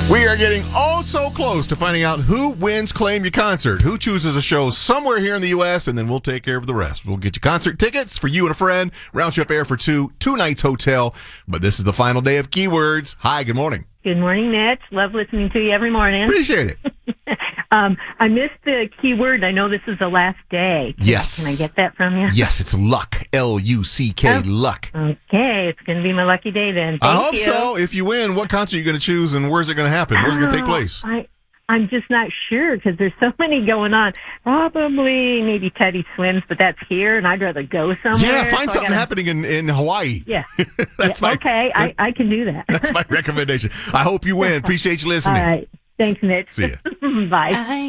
We are getting oh so close to finding out who wins Claim Your Concert, who chooses a show somewhere here in the U.S., and then we'll take care of the rest. We'll get you concert tickets for you and a friend, round trip air for two nights hotel. But this is the final day of Keywords. Hi, good morning. Good morning, Mitch. Love listening to you every morning. Appreciate it. I missed the keyword. I know this is the last day. Yes. Can I get that from you? Yes, it's luck. L-U-C-K, Oh. luck. Okay, it's going to be my lucky day then. I Thank hope you. so. If you win, what concert are you going to choose and where's it going to happen? Where's it going to take place? I'm just not sure because there's so many going on. Probably maybe Teddy Swims, but that's here, and I'd rather go somewhere. Yeah, find something happening in Hawaii. Yeah. That's okay, I can do that. That's my recommendation. I hope you win. Appreciate you listening. All right. Thanks, Mitch. See ya. Bye.